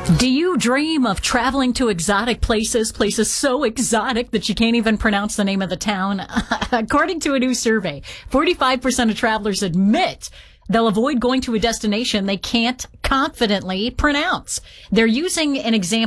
Do you dream of traveling to exotic places so exotic that you can't even pronounce the name of the town? According to a new survey, 45% of travelers admit they'll avoid going to a destination they can't confidently pronounce. They're using an example